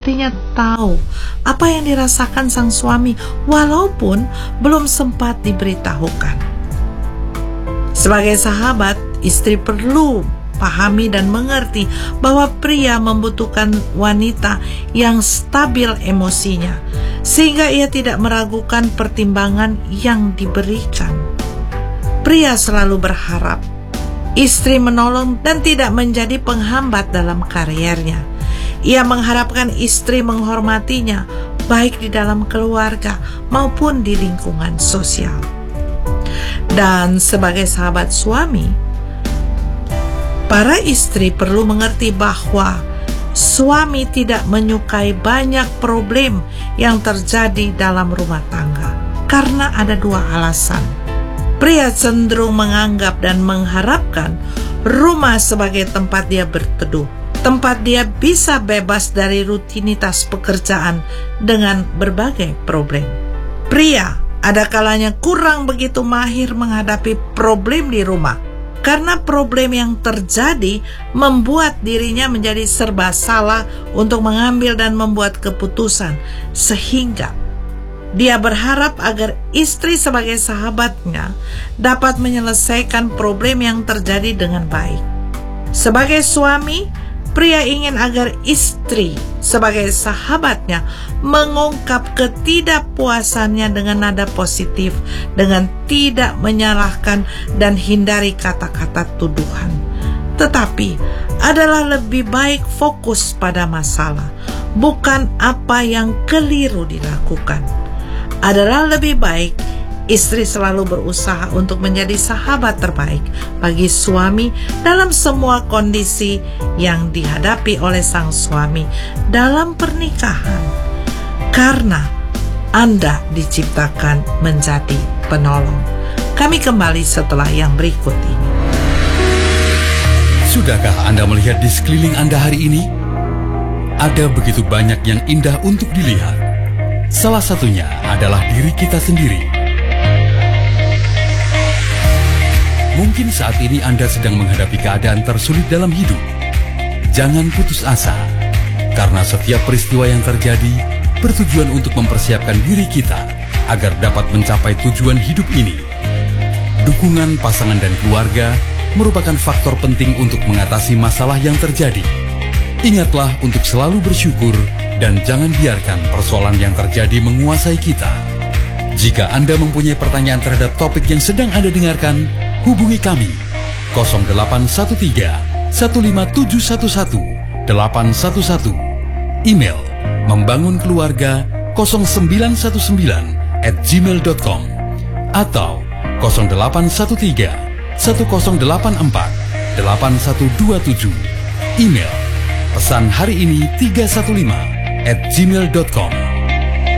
pastinya tahu apa yang dirasakan sang suami walaupun belum sempat diberitahukan. Sebagai sahabat, istri perlu pahami dan mengerti bahwa pria membutuhkan wanita yang stabil emosinya, sehingga ia tidak meragukan pertimbangan yang diberikan. Pria selalu berharap istri menolong dan tidak menjadi penghambat dalam karirnya. Ia mengharapkan istri menghormatinya, baik di dalam keluarga maupun di lingkungan sosial. Dan sebagai sahabat suami, para istri perlu mengerti bahwa suami tidak menyukai banyak problem yang terjadi dalam rumah tangga karena ada dua alasan. Pria cenderung menganggap dan mengharapkan rumah sebagai tempat dia berteduh, tempat dia bisa bebas dari rutinitas pekerjaan dengan berbagai problem. Pria ada kalanya kurang begitu mahir menghadapi problem di rumah, karena problem yang terjadi membuat dirinya menjadi serba salah untuk mengambil dan membuat keputusan, sehingga dia berharap agar istri sebagai sahabatnya dapat menyelesaikan problem yang terjadi dengan baik. Sebagai suami, pria ingin agar istri sebagai sahabatnya mengungkap ketidakpuasannya dengan nada positif, dengan tidak menyalahkan dan hindari kata-kata tuduhan. Tetapi adalah lebih baik fokus pada masalah, bukan apa yang keliru dilakukan. Adalah lebih baik istri selalu berusaha untuk menjadi sahabat terbaik bagi suami dalam semua kondisi yang dihadapi oleh sang suami dalam pernikahan, karena Anda diciptakan menjadi penolong. Kami kembali setelah yang berikut ini. Sudahkah Anda melihat di sekeliling Anda hari ini? Ada begitu banyak yang indah untuk dilihat. Salah satunya adalah diri kita sendiri. Mungkin saat ini Anda sedang menghadapi keadaan tersulit dalam hidup. Jangan putus asa, karena setiap peristiwa yang terjadi bertujuan untuk mempersiapkan diri kita agar dapat mencapai tujuan hidup ini. Dukungan pasangan dan keluarga merupakan faktor penting untuk mengatasi masalah yang terjadi. Ingatlah untuk selalu bersyukur dan jangan biarkan persoalan yang terjadi menguasai kita. Jika Anda mempunyai pertanyaan terhadap topik yang sedang Anda dengarkan, hubungi kami 0813 15711 811, email membangunkeluarga0919@gmail.com atau 0813 1084 8127, email pesan hari ini 315@gmail.com.